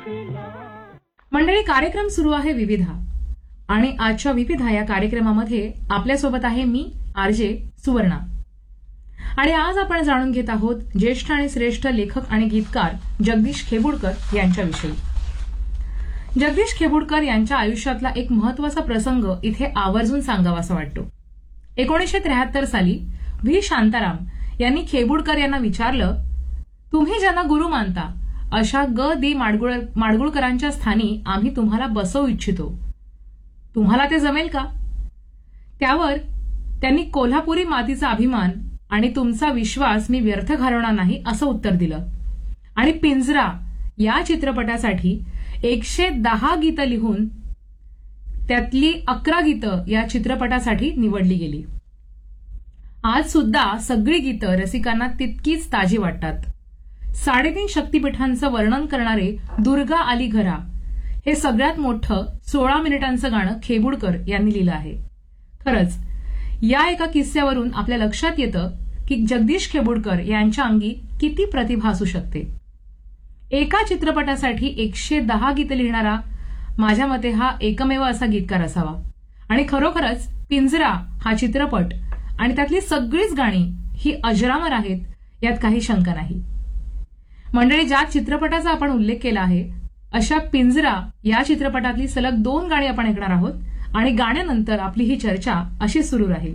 मंडळी, कार्यक्रम सुरू आहे विविधा आणि आजच्या विविधा या कार्यक्रमामध्ये आपल्यासोबत आहे मी आरजे सुवर्णा. आणि आज आपण जाणून घेत आहोत ज्येष्ठ आणि श्रेष्ठ लेखक आणि गीतकार जगदीश खेबुडकर यांच्याविषयी. जगदीश खेबुडकर यांच्या आयुष्यातला एक महत्वाचा प्रसंग इथे आवर्जून सांगावासा वाटतो. 1973 साली व्ही शांताराम यांनी खेबुडकर यांना विचारलं, तुम्ही ज्यांना गुरु मानता अशा ग दी माडगुळकरांच्या स्थानी आम्ही तुम्हाला बसवू इच्छितो, तुम्हाला ते जमेल का? त्यावर त्यांनी कोल्हापुरी मातीचा अभिमान आणि तुमचा विश्वास मी व्यर्थ घालवणार नाही असं उत्तर दिलं. आणि पिंजरा या चित्रपटासाठी 110 गीतं लिहून त्यातली 11 गीतं या चित्रपटासाठी निवडली गेली. आज सुद्धा सगळी गीतं रसिकांना तितकीच ताजी वाटतात. 3.5 शक्तिपीठांचं वर्णन करणारे दुर्गा आली घरा हे सगळ्यात मोठं 16 मिनिटांचं गाणं खेबुडकर यांनी लिहिलं आहे. खरंच या एका किस्स्यावरून आपल्या लक्षात येतं की जगदीश खेबुडकर यांच्या अंगी किती प्रतिभा असू शकते. एका चित्रपटासाठी 110 गीतं लिहिणारा माझ्या मते हा एकमेव असा गीतकार असावा. आणि खरोखरच पिंजरा हा चित्रपट आणि त्यातली सगळीच गाणी ही अजरामर आहेत, यात काही शंका नाही. मंडळी, ज्या चित्रपटाचा आपण उल्लेख केला आहे अशा पिंजरा या चित्रपटातली सलग 2 गाणी आपण ऐकणार आहोत आणि गाण्यानंतर आपली ही चर्चा अशी सुरू राहील.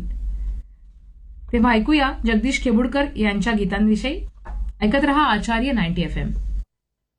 तेव्हा ऐकूया जगदीश खेबुडकर यांच्या गीतांविषयी. ऐकत रहा आचार्य 90 FM.